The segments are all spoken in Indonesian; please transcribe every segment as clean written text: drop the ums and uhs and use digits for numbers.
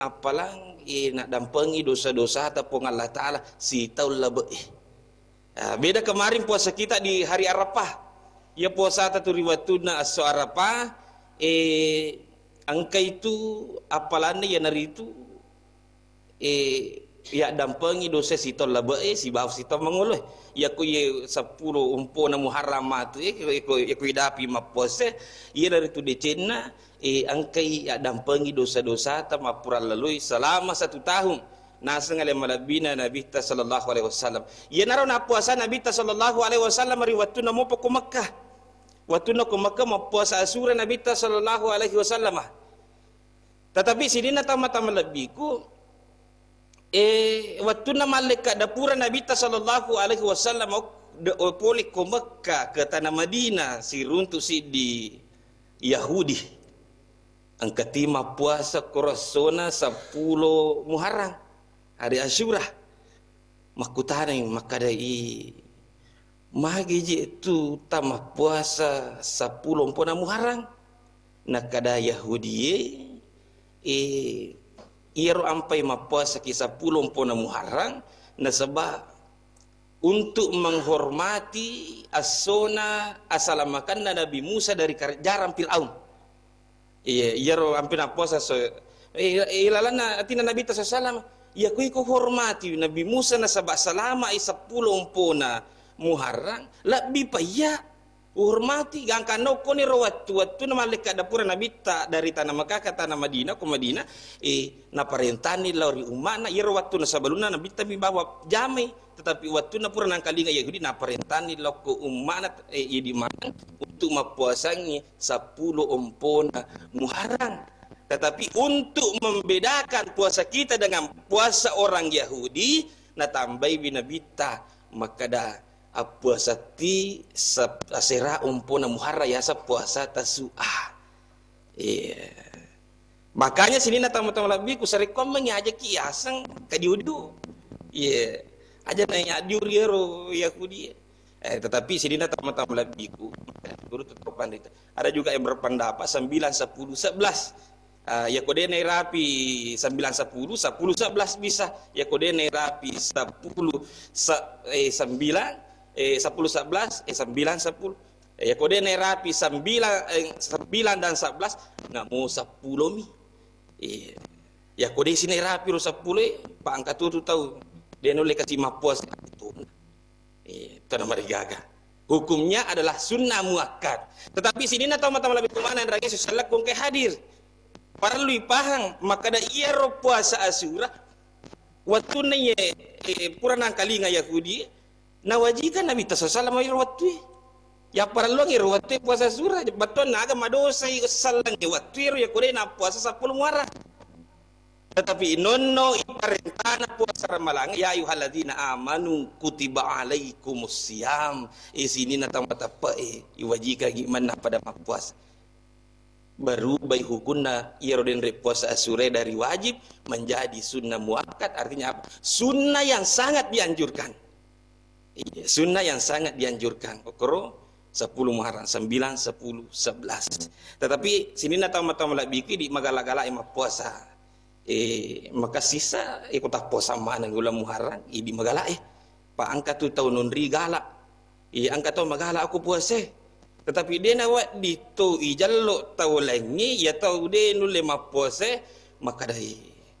apalang nak dampengi dosa-dosa ataupun Allah Ta'ala si tahu lebih. Beda kemarin puasa kita di hari Arafah. Ya puasa tu riwatuna aso Arafah. Angka itu apalane ya nari itu ya dampengi dosa si tahu lebih si bau si tahu mengoleh. Ya ku ye 10 umpona Muharram tu ku idapi mapuasa. Ya dari tu decena angkai ya dampengi dosa-dosa tamapura lalui selama 1 tahun. Nasang ale malabina Nabi ta sallallahu alaihi wasallam. Ye naro na puasa Nabi ta sallallahu alaihi wasallam ri wattu na mo ko Makkah. Wattu na ko Makkah mo puasa Asyura Nabi ta sallallahu alaihi wasallam. Tetapi sidina tama-tama labiku wattu na malika dapura Nabi ta sallallahu alaihi wasallam poli ko Makkah ke tanah Madinah si runtu si di Yahudi. Angkatima puasa korosona 10 Muharram. Hari Asyura makutaneng makadai magiji itu tamah puasa 10 pona Muharram nakada Yahudi iro ampai mapuasa ki 10 pona Muharram nasaba untuk menghormati asona asalamakan Nabi Musa dari jaran Firaun. Iro ampai puasa so ilalana atina Nabi sallallahu ya kui ko hormati Nabi Musa na sabah salama 10 pona Muharram lebih paya hormati gangkano ko ni rawat na malika dapura Nabi ta dari tanah Makkah ke tanah Madinah ko Madinah na parentani lauri umana ya rawat na sabaluna Nabi ta bawa jamai tetapi waktu na pura nang kalinga Yahudi na parentani loko umana di mana untuk mapuasangi 10 pona Muharram. Tetapi untuk membedakan puasa kita dengan puasa orang Yahudi, na tambay binabita makada puasa ti asera umpona Muharram ya sa puasa Tasu'ah. Makanya sini na tamu-tamu labi ku sarekom mengajak kiasang kadiudu. Aja nanya diuriero Yahudi. Tetapi sini na tamu-tamu labi ku guru tetap pandai. Ada juga yang berpendapat 9, 10, 11. Ya kode naik rapi 9, 10, 10, 11 bisa. Ya kode naik rapi 10, 9, 10, 11, 9, 10. Ya kode naik rapi 9 dan 11 nggak mau 10 mi. Ya kode sini rapi 10 Pak angkat tu tahu dia nolak kasih mapuas itu. Itu nama digaga. Hukumnya adalah sunnah muakkad. Tetapi sini na tahu mata lebih kemana yang ragi sesalah kong ke hadir. Para lui pahang maka da iya ro puasa Asyura waktu na ye pura nang kalinga Yahudi na wajikan Nabi sallallahu alaihi wasallam ya para lu ngi waktu puasa Asyura baton naga madosa sallang ye waktu ya kore na puasa 10 Muharram tetapi nonno iparentana puasa Ramalang ya ayyuhalladzina amanu kutiba alaikumusiyam sini na tamata pa iwajika gimana pada puasa baru bayi hukunna iroden puasa Asyura dari wajib menjadi sunnah muakkad. Artinya apa? Sunnah yang sangat dianjurkan. Sunnah yang sangat dianjurkan. Okoro 10 Muharram 9, 10, 11. Tetapi sini na tamu-tamu labiki di magala-gala ima puasa. Maka sisa ikut puasa mana gula Muharram di magala Pak angkat tu tahun nunri gala. Angkat tu magala aku puasa. Tetapi dia nak dito ijallo tahu lagi ya tahu dia nulis mapuase maka dai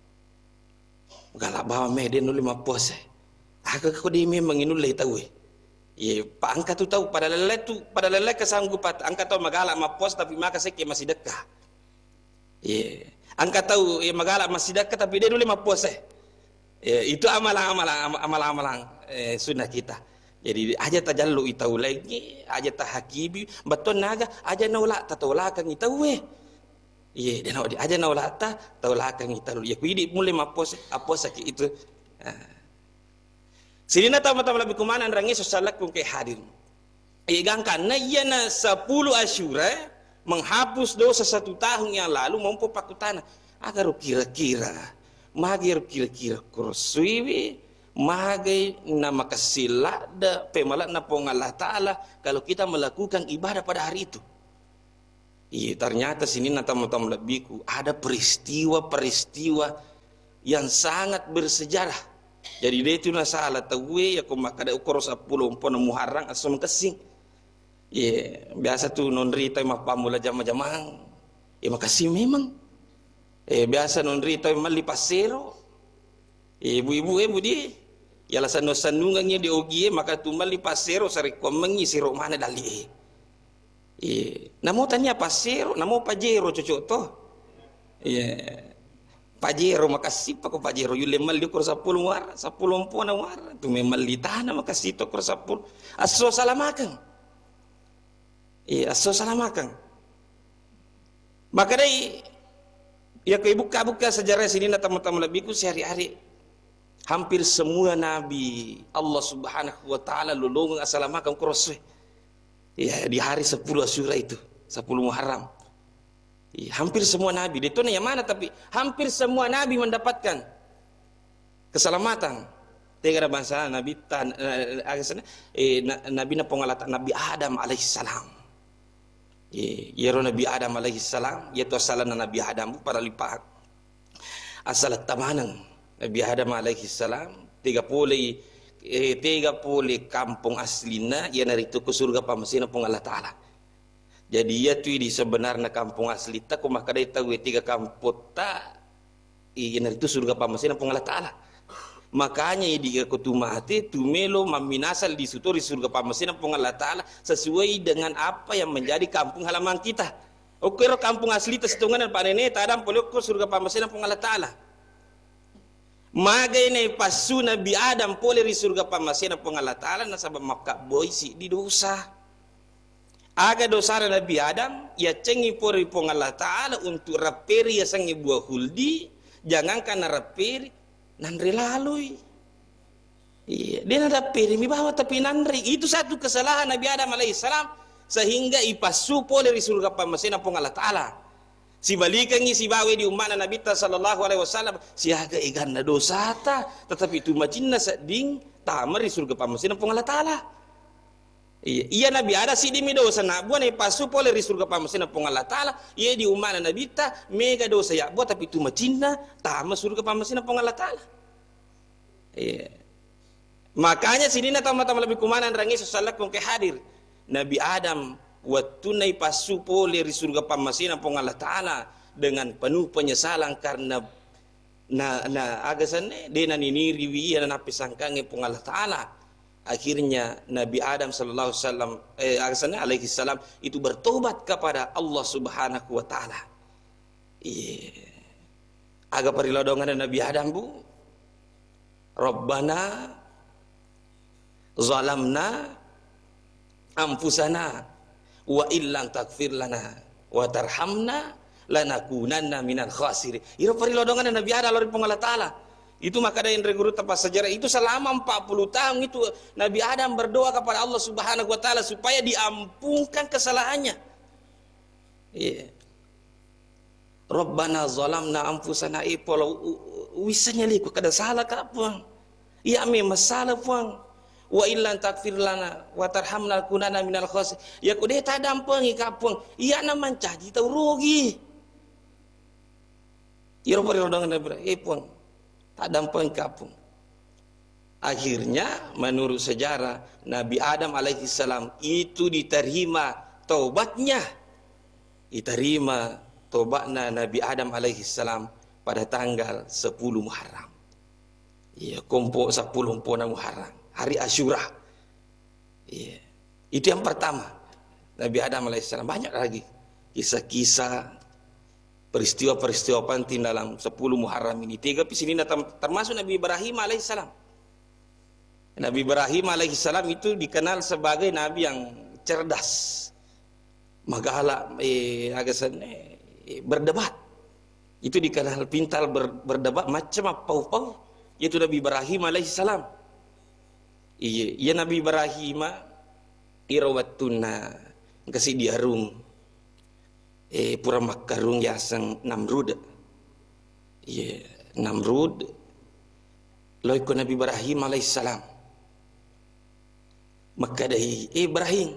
galak bawa me dia nulis mapuase aku dia memang nulis tahu Pak angkat tu tahu pada lele kesanggup angkat tahu magalak mapuase tapi maka seke masih dekat angkat tahu magalak masih dekat tapi dia nulis mapuase itu amalan sunnah kita. Jadi aja tajallu itau lagi, aja tahakibi, beton naga, aja nolak tatolakan itau dia nak aja nolak tatolakan itau. Ya kuidi mulai mapos sakit itu. Sini na tama-tama lebih kumana rangi sosalak kung kay hadir. Igangkan na yana 10 Asyura menghapus dosa 1 tahun yang lalu mampu pakutana. Agar kira-kira, magir kira-kira kursuiwi. Magai nama kasila da pemalat na pong Allah Ta'ala kalau kita melakukan ibadah pada hari itu. Ternyata sini na tamu-tamu labiku ada peristiwa yang sangat bersejarah. Jadi dia itu nasalah tahu ya ko makada ukor 10 pon Muharram asam kesing. Biasa tu non rita mah pamula jama-jamang. Makasih memang. Biasa non rita mali pasero. Ibu-ibu budi. Yala sanu-sanungangnya di ogie maka tu mali pasero sari ko mengi siro mana dali. Namo tanya pasero, namo pajero cocok to. Pajero makasih pa ko pajero yule mali ko 10 war, 10 pon war. Tu memang litana makasih to ko 10. Aso salamakan. Aso salamakan. Maka dari ya ko buka-buka sejarah sini na tamu-tamu lebih ku sehari-hari hampir semua nabi Allah Subhanahu wa taala lulungan assalamakan ku rasul. Di hari 10 Asyura itu, 10 Muharram. Hampir semua nabi, itu yang mana tapi hampir semua nabi mendapatkan keselamatan. Tiga bangsa nabi nabi na pengalatan Nabi Adam alaihissalam. Yero Nabi Adam alaihissalam, yaitu asalan Nabi Adam para lipat. Asal tamanang Nabi Adam alaihissalam 30 kampung aslina ia naritu ke surga pamasina pung Allah Ta'ala. Jadi ia tu di sebenarnya kampung asli tak ko makadai tahu 3 kampung tak ia naritu surga pamasina pung Allah Ta'ala. Makanya di kutumati tumelo maminasal di sutori surga pamasina pung Allah Ta'ala sesuai dengan apa yang menjadi kampung halaman kita. Okero kampung asli tastungan Pak Nene tadam polok surga pamasina pung Allah Ta'ala. Magai na pasu Nabi Adam pole ri surga pamasina pung Allah Ta'ala nasabab makaboi si di dosa. Aga dosa Nabi Adam ya cengi pori pung Allah Ta'ala untuk raperi ya sangi buah huldi jangankan raperi nanri lalui. Dia nada raperi mi bawa tapi nanri itu satu kesalahan Nabi Adam alaihissalam sehingga ipasu pole ri surga pamasina pung Allah Ta'ala. Si balikannya si bawe di umat Nabi sallallahu alaihi wasallam siaga igana dosa ta tetapi itu macinna sading tamar di surga pamasina pung Allah Ta'ala. Iya Nabi ada si dimi dosa nak buat ni pasu pole di surga pamasina pung Allah Ta'ala ia di umat Nabi ta mega dosa ya buat tapi itu macinna tamar surga pamasina pung Allah Ta'ala. Makanya sini na tama-tama lebih kumanan rangi sallallahu ke hadir Nabi Adam waktu nai pasu pole di surga pamasina pung Allah Ta'ala dengan penuh penyesalan karena agasan dia nini riwi dan napi sangkange pung Allah Ta'ala. Akhirnya Nabi Adam sallallahu alaihi wasallam itu bertobat kepada Allah Subhanahu wa taala. Agak perilodongan Nabi Adam bu. Rabbana zalamna anfusana wa illam takfir lana wa tarhamna lanakunanna minal khasirin. Iro perilodongan Nabi Adam lori pung Allah Ta'ala. Itu maka ada yang reguru tepas sejarah itu selama 40 tahun itu Nabi Adam berdoa kepada Allah Subhanahu wa taala supaya diampunkan kesalahannya. Rabbana zalamna anfusana ipolo wisanya liku kada salah ka puang. Iya me masalah puang. Wa illan takfir lana wa tarhamna kunana minal khasirin. Ya kude tadam puang ikapuang. Iya na mancaji tau rugi. Iro perilodongan Nabi puang. Adam pengkapung. Akhirnya menurut sejarah Nabi Adam alaihissalam itu diterima taubatnya. Diterima taubatnya Nabi Adam alaihissalam pada tanggal 10 Muharram. Kompok 10 Muharram, hari Asyura. Itu yang pertama. Nabi Adam alaihissalam banyak lagi kisah-kisah peristiwa-peristiwa penting dalam 10 Muharram ini. 3 sini termasuk Nabi Ibrahim alaihissalam. Nabi Ibrahim alaihissalam itu dikenal sebagai nabi yang cerdas. Magala berdebat. Itu dikenal pintar berdebat macam apa yaitu Nabi Ibrahim alaihissalam. Iya Nabi Ibrahim irawatuna kasih diarung pura makarung yasang Namrud. Namrud loiko Nabi Ibrahim alaihissalam. Maka dahi Ibrahim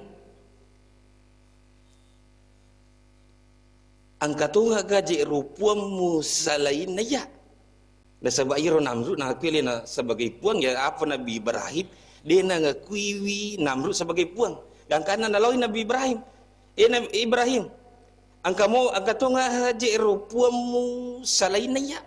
angkatunga gaji rupuamu salain naya Na sebab iro Namrud nak pilih na sebagai puang ya apa Nabi Ibrahim dia na ngakuiwi Namrud sebagai puang. Dan karena naloi Nabi Ibrahim. Nabi Ibrahim. Angka tu ngahaji iro puangmu salain na ya.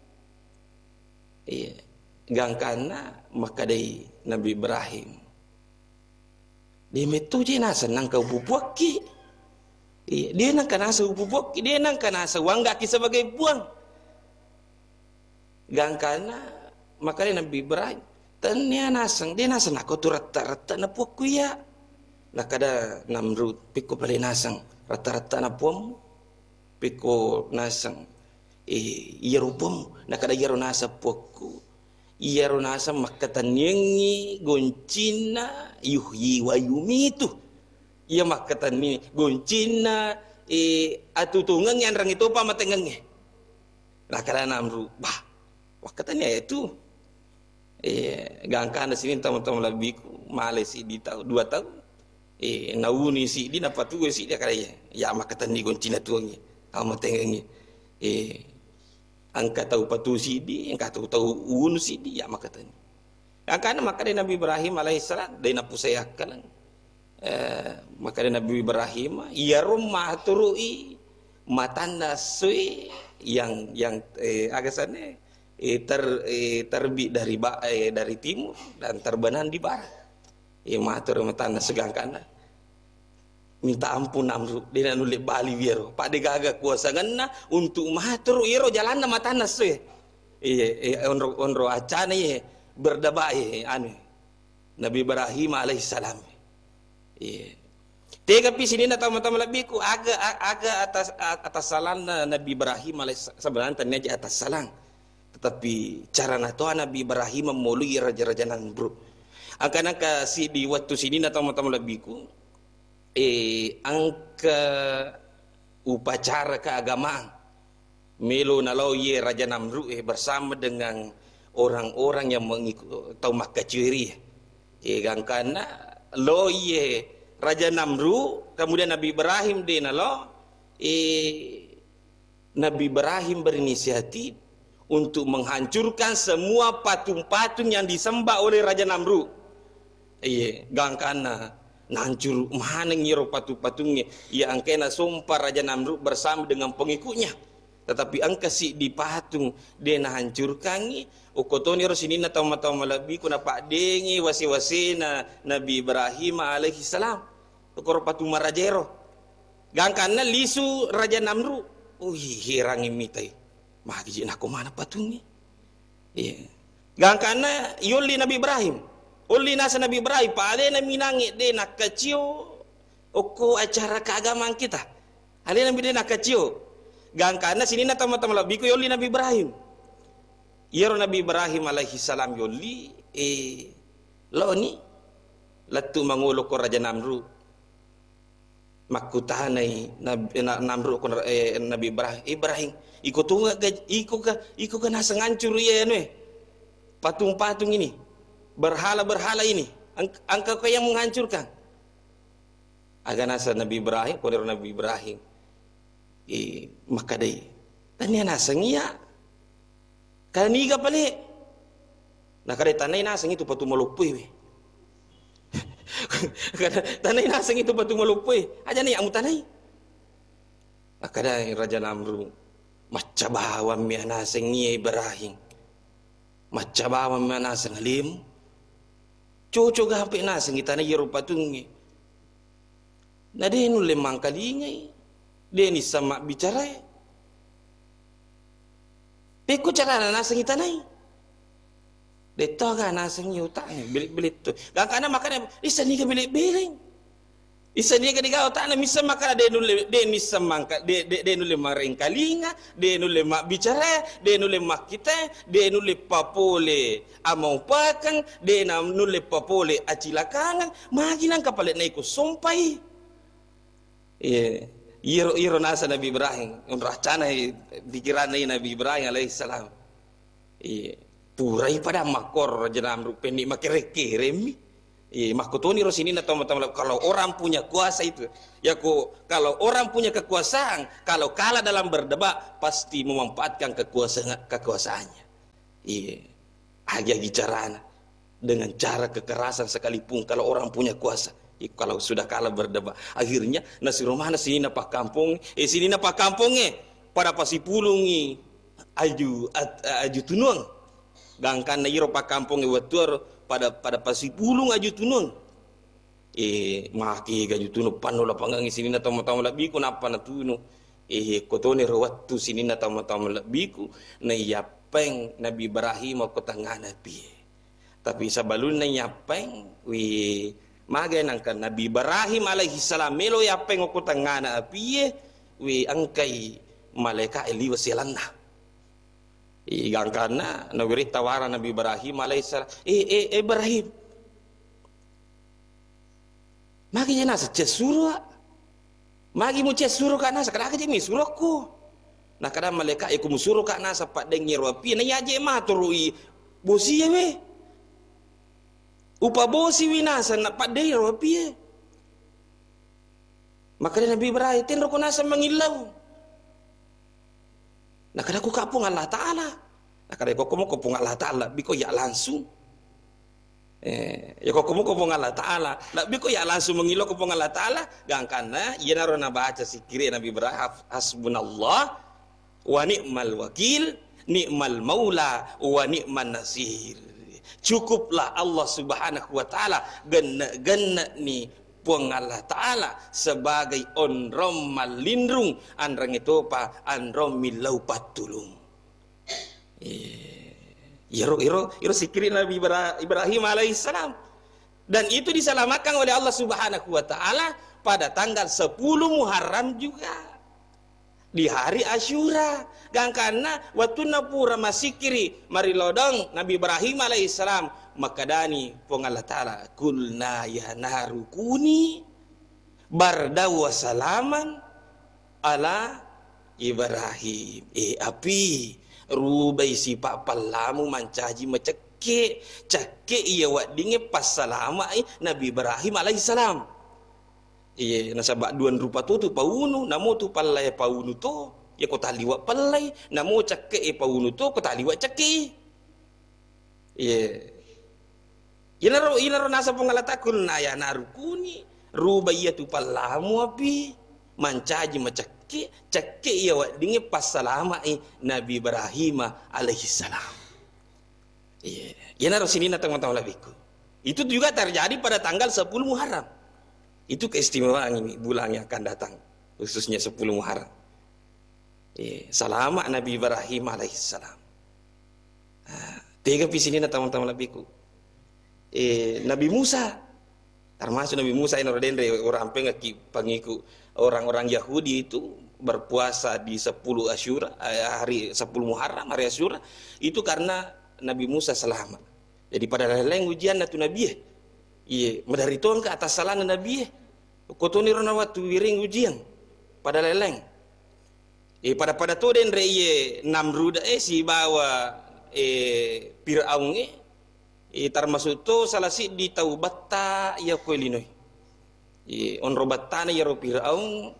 Iya. Gang kana maka dari Nabi Ibrahim. Dia metu je na senang kau bubuak ki. Iya. Dia nang kana sa bubuak ki, dia nang kana sa wangga ki sebagai puang. Gang kana maka dia Nabi Ibrahim tanya nasang dia nasang aku tu rata-rata na puak ku ya nak kada Namrud piko pala nasang rata-rata na puam piko nasang ierupom nak kada iero nasa puak ku iero nasa makatanyengi goncina yuhyi wa yumitu iya makatani goncina atutungang yang rang itu pa matengangnya nak kada Namrud bah wakatanya itu gangkan sini teman-teman lebih Malaysia di tahun 2 tahun nauni si di napa tu si dia kaya ya makatan ni goncina tuangnya amat tengangnya angkat tahu patu si di angkat tahu un si di ya makatan angkan makanya Nabi Ibrahim alaihissalam dari napu saya kalang makanya Nabi Ibrahim ya rumah turui matanda sui yang agak sana terbit dari timur dan terbenam di barat. Matur matana segangkana. Minta ampun Namrud dia nulik bali biaro. Pak de gaga kuasa ngana untuk matur iro jalan matana se. Onro acana ye berdaba anu. Nabi Ibrahim alaihissalam. Tega pi sini na tama-tama lebih ku aga atas salan Nabi Ibrahim alaihissalam sebenarnya atas salang. Tetapi cara nato Nabi Ibrahim memului raja-raja Namrud. Angka si di waktu sini na tamu-tamu lebiku angka upacara keagamaan melo nalau ye raja Namrud bersama dengan orang-orang yang mengikut atau makaciri gangkana lo ye raja Namrud kemudian Nabi Ibrahim de nalo Nabi Ibrahim berinisiatif untuk menghancurkan semua patung-patung yang disembah oleh Raja Namrud. Gangkana nancur mana ngiro patung-patungnya. Ya angkena sumpah Raja Namrud bersama dengan pengikutnya. Tetapi angka si di patung dia na hancurkan ni. Ukotoni rosini na tahu-tahu malabi kuna pak dengi wasi-wasi na Nabi Ibrahim alaihi salam. Ukor patung marajero. Gangkana lisu Raja Namrud. Hirangi mitai. Makiji nak mana patungnya? Gangkana yuli Nabi Ibrahim. Uli nasa Nabi Ibrahim pale na minangi de nak kecil oko acara keagamaan kita. Ale Nabi de nak kecil. Gangkana sini na tama-tama lebih ku yuli Nabi Ibrahim. Yero Nabi Ibrahim alaihi salam yuli lo ni latu mangulo ko Raja Namrud. Makutahanay Namrud ko Nabi Ibrahim ikut ka nasa ngancur ya patung-patung ini berhala-berhala ini angka kau yang menghancurkan agak nasa Nabi Ibrahim kodero Nabi Ibrahim maka day tanya nasa ngiya kaniga pali nakaday tanay nasa itu patung malupoy tanay nasang itu patung malupoy aja nih amu tanay akaday Raja Namrud macabawa mi nasang niya Ibrahim macabawa mi nasang halim cucu gapi nasang itanay yero patungi na denu lemang kalingay deni sama bicara peko cara nasang itanay dito ka nasang utang bilit-bilit to gangkana makana isa ni ka bilit-biling isa ni ka digaw ta na misa makana de misa mangka de nule maring kalinga de nule mak bicara de nule mak kita de nule papole amau pakang de nule papole acilakangan magilang kapalit na iku sumpay iro nasa Nabi Ibrahim unracana pikiran na Nabi Ibrahim alaihissalam purai pada makor Raja Namrud pendik makere-keremi makutoni rosini na teman-teman kalau orang punya kuasa itu ya kalau orang punya kekuasaan kalau kalah dalam berdebat pasti memanfaatkan kekuasaannya Iya. Agi-agi carana dengan cara kekerasan sekalipun kalau orang punya kuasa. Kalau sudah kalah berdebat, akhirnya nasi rumah nasi na pak kampung, sini na pak kampung pada pasipulungi aju tunuang. Gangkan na iro pak kampung watur pada pasipulung aju tunuang. Maki gaju tunu panu lapangang sini na tamu-tamu labiku napa na tunu. Kotone rawatu sini na tamu-tamu labiku na yapeng Nabi Ibrahim ko tanga nabi. Tapi sabalun na yapeng magay nangkan Nabi Ibrahim alaihi salam melo yapeng ko tanga na api angkay maleka eliwa silang na. Igangkan na nagiri tawaran Nabi Ibrahim alaihi salam. Ibrahim. Magi niya nasa cesuro. Magi mo cesuro ka nasa kada ka mi suro ko. Nakada maleka iku musuro ka nasa padeng ni ropi na yaje maturui bosi we. Upa bosi winasa na padeng ropi. Maka Nabi Ibrahim tinro ko nasa mangilaw. Nakada ko kapung Allah Ta'ala. Nakada ko kapung Allah Ta'ala biko ya langsung. Ya kok kamu kopong Allah Ta'ala labi ko ya langsung mengilo kopong Allah Ta'ala gangkana iya naro na baca si kiri Nabi Ibrahim hasbunallah wa ni'mal wakil ni'mal maula wa ni'man nasir. Cukuplah Allah Subhanahu wa Ta'ala genna ni puang Allah Ta'ala sebagai onrom malindrung anrang itu pa anrom milau patulung. Iro sikirin Nabi Ibrahim alaihissalam. Dan itu diselamatkan oleh Allah Subhanahu wa Ta'ala pada tanggal 10 Muharram juga. Di hari Asyura. Gangkana waktu napura masikiri marilodong Nabi Ibrahim alaihissalam. Makadani pong Allah Ta'ala. Kulna ya narukuni barda wa salaman ala Ibrahim. Api rubai si pak palamu mancaji macake cake iya wadinge pas salama Nabi Ibrahim alaihissalam. Iya nasabak duan rupa tu paunu namo tu palai paunu tu ya kota liwat palai namo cake paunu tu kota liwat cake. Iya inaro nasa pengalatakul na ya narukuni rubai ya tu palamu api mancaji macake cake iya wadinge pas salama Nabi Ibrahim alaihi salam. Iya naro sini na teman-teman labiku. Itu juga terjadi pada tanggal 10 Muharram. Itu keistimewaan ini bulan yang akan datang, khususnya 10 Muharram. Salama Nabi Ibrahim alaihi salam. Tiga di sini na teman-teman labiku. Nabi Musa termasuk Nabi Musa yang orang pengiku orang-orang Yahudi itu berpuasa di 10 Asyura hari 10 Muharram hari Asyura itu karena Nabi Musa selamat. Jadi pada leleng ujian natu Nabi medari tuan ke atas salah Nabi kotoni rona waktu wiring ujian pada leleng pada tu den reye Namrud si bawa Firaun termasuk tu salah si di taubata ya koilinoi on robatana ya ro Firaun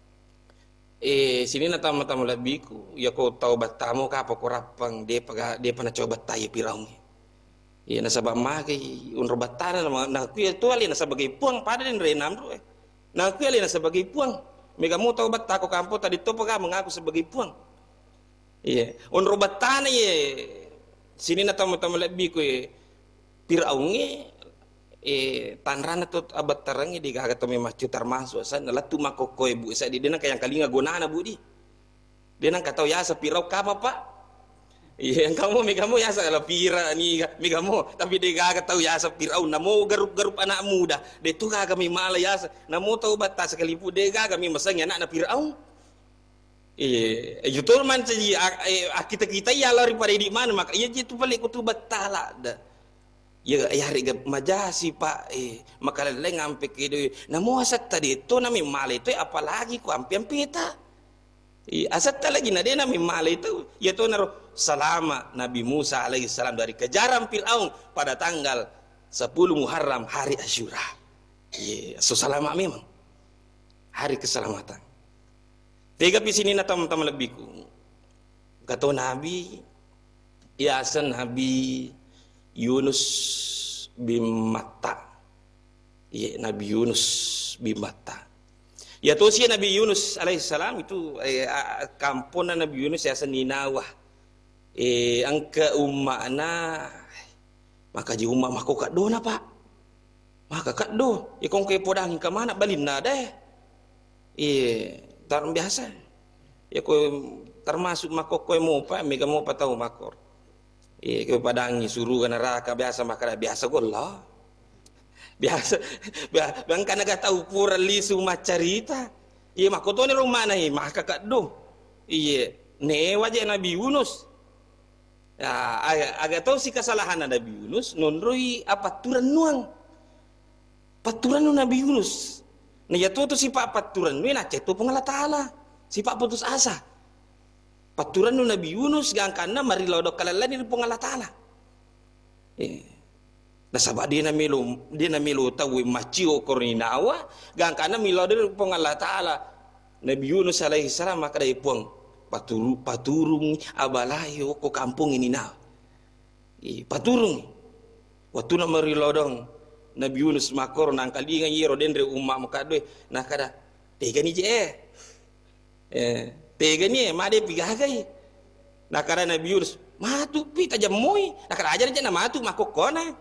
sini na tamu-tamu labiku ya ko taubatamu ka apa korapang dia pernah coba tayo Firaun nasabak maki on robatana na kuya tu ali nasabagai puang pada den re Namrud na kuya ali nasabagai puang mega mo taubat tako kampo tadi to pa mengaku sebagai puang on robatana sini na tamu-tamu labiku Firaun tanrana tot abad tarangi di gagat to masjid termasuk sana latu makokoy bu sa di dena kayang kalinga gonana bu di dena katau ya sa Firaun ka pak yang kamu ya sa la pira ni megamu tapi di gagat tau ya sa Firaun namo garup anak muda de tu ka kami mala ya namo tau batas sekalipu de ga kami masang anak na Firaun itu man saji kita ya lari pada di mana maka iya itu balik kutu batala ya hari majasi pak maka leleng ampe kedo namo asat tadi itu nami mala itu apalagi ku ampe pita asat lagi na dia nami mala itu ya to naro salama Nabi Musa alaihi salam dari kejaran Firaun pada tanggal 10 Muharram hari Asyura so salama memang hari keselamatan. Tiga di sini na teman-teman lebihku kata Nabi Yasan Nabi Yunus bin Matta. Ya, Nabi Yunus bin Matta. Ya tu si Nabi Yunus alaihissalam itu kampung Nabi Yunus yasan Ninawah. Angka umakna maka ji umak mako kat do na pak. Maka kat do. Kong ke podang ke mana balina deh. Tar biasa. Ya ko termasuk mako ko mo pa mega mo pa tahu makor. Ke padangi suruh ke neraka biasa maka biasa golah. Biasa bang kana ga tahu pura lisu macarita. Mako to ni rumah na maka kat do. Ne wajah Nabi Yunus. Ya, agak tahu si kesalahan Nabi Yunus nonroi apa turan nuang. Paturan Nabi Yunus. Nah ya tu si pak paturan nu na cetu pengala taala. Si pak putus asa. Paturan Nabi Yunus gangkana mari lodok kalalani di pengala taala. Nah sabak dia na milo tahu macio korninawa gangkana milo di pengala taala. Nabi Yunus alaihi salam maka dai puang paturung abalayo ko kampung ini na. Paturung. Waktu na mari lodong Nabi Yunus makor nang kalinga yero dendre umma makadwe nakada tega ni je tega ni made pigagai nakada Nabi Yunus matu pi tajamoi nakada ajar je na matu makokona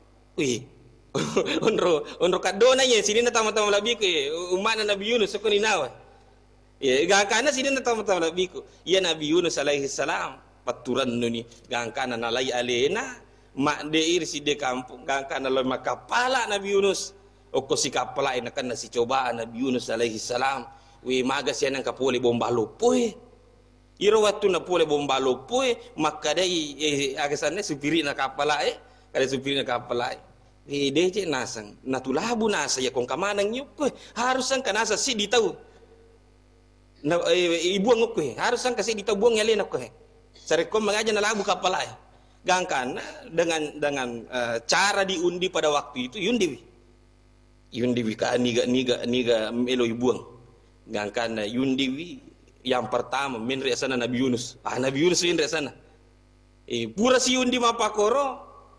onro kadona ye sini na tama-tama labi ke umma Nabi Yunus ko ni nawa gangkana sini na tama-tama labi ko ya Nabi Yunus alaihi salam paturan nuni gangkana nalai alena mak deir si de kampung gangkana lo makapala Nabi Yunus oko si kapala inakan nasi cobaan Nabi Yunus alaihi salam maga siya nang kapuli bombalo poe iro watu na pole bombalo poe maka dai agasannya supiri na kapala kada supiri na kapala de nasang natulabu nasa ya kong kamanang nyuk harus ang kanasa si ditaw na ibuang ko harus ang kasi ditaw buang yalin ako sare ko mangaja na labu kapala gangkan dengan cara diundi pada waktu itu yundiwi ka niga melo ibuang gangkan yundiwi yang pertama min sana Nabi Yunus Nabi Yunus min sana pura si yundi mapakoro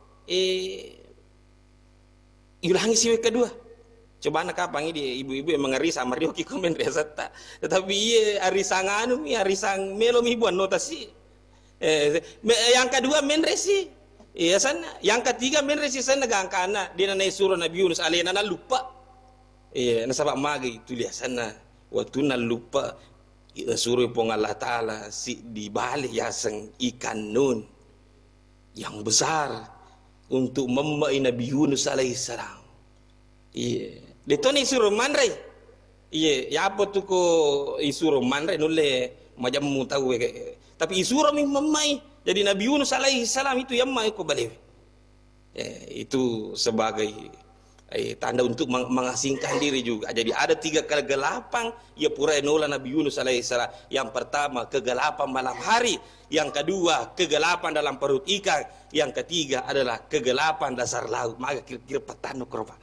iulangi si kedua coba nak apa ini ibu-ibu yang mengeri sama rio ki komen resata tetapi arisanganu arisang melo mibuan notasi yang kedua menresi sana yang ketiga menresi sana gangkana dia na suruh Nabi Yunus alena na lupa nasabak magi tulis sana waktu na lupa suruh pong Allah taala si di balik yasang ikan nun yang besar untuk membai Nabi Yunus alaihi salam dito ni suruh manre ya apa tu ko isuruh manre nulle macam mu tahu tapi isura mi mamai jadi Nabi Yunus alaihi salam itu yang mai ko balewe itu sebagai tanda untuk mengasingkan diri juga jadi ada 3 kegelapan ya pura enola Nabi Yunus alaihi salam yang pertama kegelapan malam hari yang kedua kegelapan dalam perut ikan yang ketiga adalah kegelapan dasar laut maka kira-kira petano kropa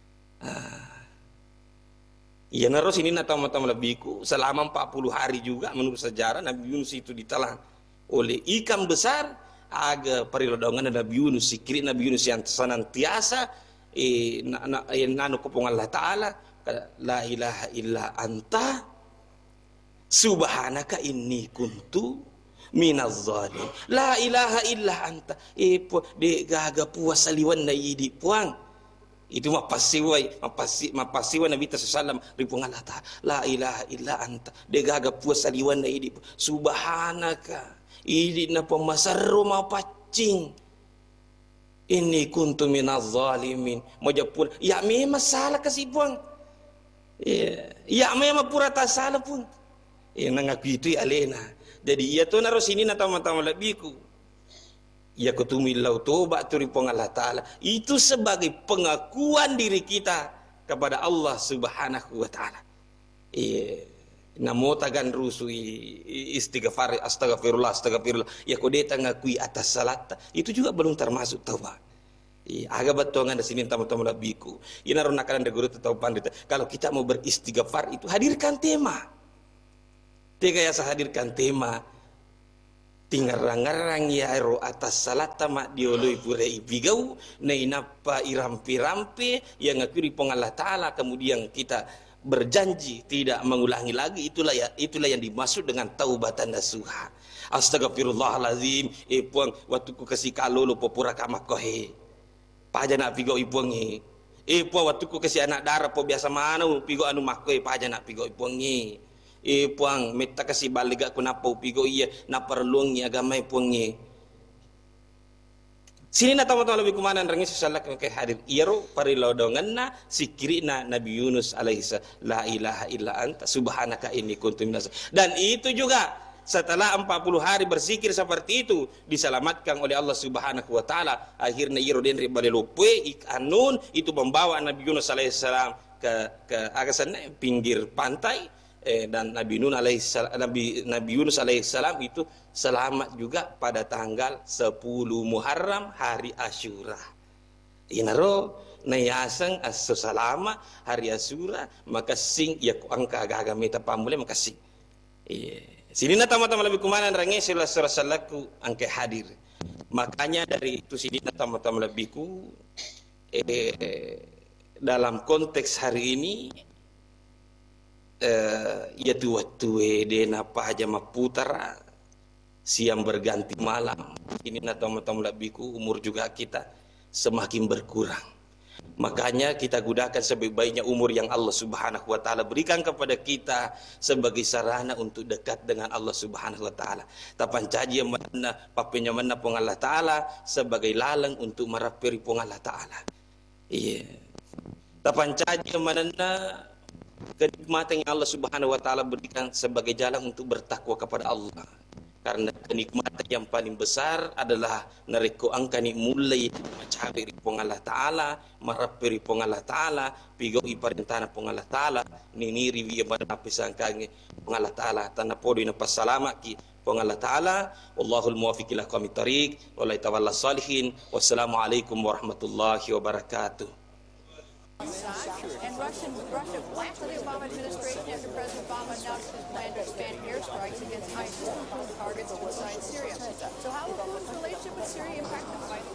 iya naros ini natama-tama lebiku selama 40 hari juga menurut sejarah Nabi Yunus itu ditelan oleh ikan besar aga perilodongan Nabi Yunus sikiri Nabi Yunus yang senantiasa nanu kopong Allah Ta'ala la ilaha illa anta subhanaka inni kuntu minaz zalim la ilaha illa anta de gaga puas saliwan na idi puang itu mapasiwai Nabi sallam ripung Allah ta la ilaha illa anta de gaga puas saliwan na idi subhanaka idi na pamasarro mapacing ini kuntu minaz zalimin majapun ya memang salah kasi puang ya memang pura tak salah pun nangaku itu alena jadi ia tu naros ini na tama-tama labiku ya kutumilau tobat turipong Allah Ta'ala itu sebagai pengakuan diri kita kepada Allah Subhanahu wa Ta'ala namo tagan rusu istighfar astagfirullah ya kodeta ngakui atas salat itu juga belum termasuk taubat agak betongan di sini tamu-tamu labiku ini naronakan ada guru atau pandita kalau kita mau beristighfar itu hadirkan tema ya hadirkan tema tingarang-ngarang ya ro atas salata mak dioloi pure ibigau na inapa irampi-rampi yang ngakuri pong Allah Ta'ala, kemudian kita berjanji tidak mengulangi lagi. Itulah yang dimaksud dengan taubatan nasuha. Astagfirullahalazim, puang waktu ku kasih kalolo popura kamakohe paja nak pigo ipuangi, puang waktu ku kasih anak darah po biasa mana pigo anu makohe paja nak pigo ipuangi, puang meta kasih balik aku napa pigo iya na perluangi agama ipuangi. Sini na tamu-tamu lebih kumanan rangi sesalak ke hadir iro parilodongan na sikiri na Nabi Yunus alaihissalam, la ilaha illa anta subhanaka inni kuntu minas. Dan itu juga setelah 40 hari berzikir seperti itu diselamatkan oleh Allah Subhanahu wa taala. Akhirnya iro den balelope ikanun itu membawa Nabi Yunus alaihissalam ke agasan pinggir pantai, dan Nabi Yunus alaihissalam itu selamat juga pada tanggal 10 Muharram hari Asyura. Inaro nayasang aso salama hari Asyura maka sing ya ku angka agaga meta pamule maka sing. Sini na tama-tama lebih kumanan rangi salaku angke hadir. Makanya dari itu sini na tama-tama lebihku dalam konteks hari ini ya tuwe de napa aja maputara siang berganti malam. Ini na tama-tama lebihku umur juga kita semakin berkurang. Makanya kita gunakan sebaik-baiknya umur yang Allah Subhanahu wa taala berikan kepada kita sebagai sarana untuk dekat dengan Allah Subhanahu wa taala. Tapan caji mana papenya mana pong Allah taala sebagai lalang untuk marapiri pong Allah taala. Iya. Tapan caji mana kenikmatan yang Allah Subhanahu wa taala berikan sebagai jalan untuk bertakwa kepada Allah. Karena kenikmatan yang paling besar adalah nareko angkani mulai mencari pong Allah Ta'ala, marapiri pong Allah Ta'ala, pigo iparintana pong Allah Ta'ala, nini riwi manapisang kange pong Allah Ta'ala, tanah podo ina pasalama ki pong Allah Ta'ala. Wallahul muwafiq ila qawmit thariq, wallahi tawalla salihin. Wassalamualaikum warahmatullahi wabarakatuh. And Russia blamed the Obama administration after President Obama announced his plan to expand airstrikes against ISIS targets inside Syria. So how will Putin's relationship with Syria impact the fight?